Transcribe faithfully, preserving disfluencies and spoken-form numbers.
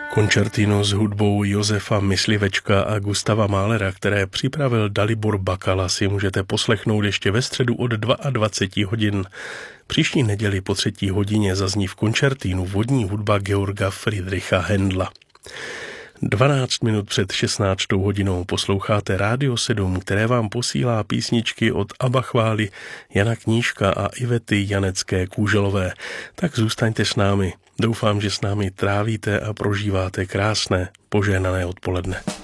Koncertino s hudbou Josefa Myslivečka a Gustava Mahlera, které připravil Dalibor Bakala, si můžete poslechnout ještě ve středu od dvacet dva hodin. Příští neděli po třetí hodině zazní v koncertínu vodní hudba Georga Friedricha Händla. dvanáct minut před šestnáctou hodinou posloucháte Rádio sedm, které vám posílá písničky od Abba Chvály, Jana Knížka a Ivety Janecké Kůželové. Tak zůstaňte s námi. Doufám, že s námi trávíte a prožíváte krásné, požehnané odpoledne.